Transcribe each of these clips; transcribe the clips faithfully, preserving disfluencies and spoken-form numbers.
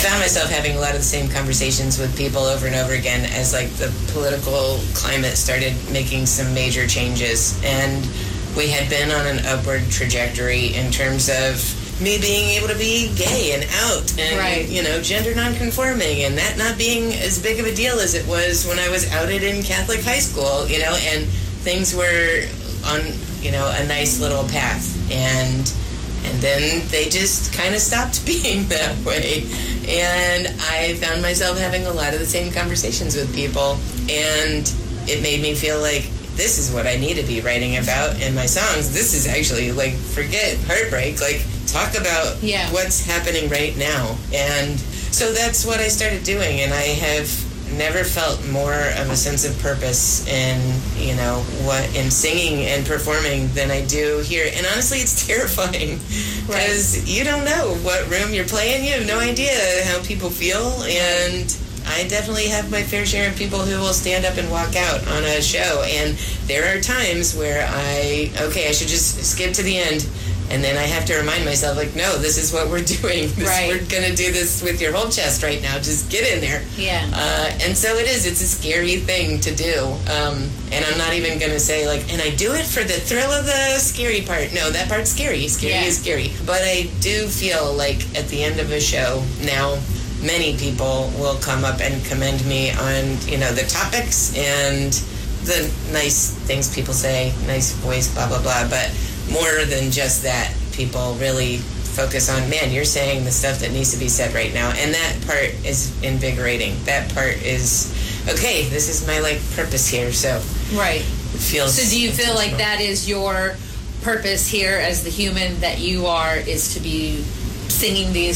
found myself having a lot of the same conversations with people over and over again as like the political climate started making some major changes, and we had been on an upward trajectory in terms of me being able to be gay and out and, right. you know, gender nonconforming, and that not being as big of a deal as it was when I was outed in Catholic high school, you know, and things were on, you know, a nice little path. And and then they just kind of stopped being that way. And I found myself having a lot of the same conversations with people, and it made me feel like this is what I need to be writing about in my songs. This is actually, like, forget heartbreak. Like, talk about yeah. what's happening right now. And so that's what I started doing, and I have never felt more of a sense of purpose in, you know, what in singing and performing than I do here. And honestly, it's terrifying because right. you don't know what room you're playing. You have no idea how people feel, and I definitely have my fair share of people who will stand up and walk out on a show. And there are times where I, okay, I should just skip to the end. And then I have to remind myself, like, no, this is what we're doing. This, right. We're going to do this with your whole chest right now. Just get in there. Yeah. Uh, and so it is. It's a scary thing to do. Um, and I'm not even going to say, like, and I do it for the thrill of the scary part. No, that part's scary. Scary yeah. is scary. But I do feel like at the end of a show now, many people will come up and commend me on, you know, the topics and the nice things people say, nice voice, blah, blah, blah. But more than just that, people really focus on, man, you're saying the stuff that needs to be said right now. And that part is invigorating. That part is, okay, this is my, like, purpose here. So right. it feels... So do you feel like that is your purpose here as the human that you are, is to be singing these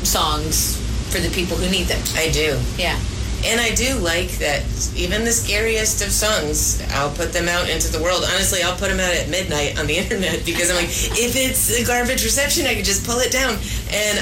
songs for the people who need them? I do. Yeah. And I do like that even the scariest of songs, I'll put them out into the world. Honestly, I'll put them out at midnight on the internet because I'm like, if it's a garbage reception, I can just pull it down. And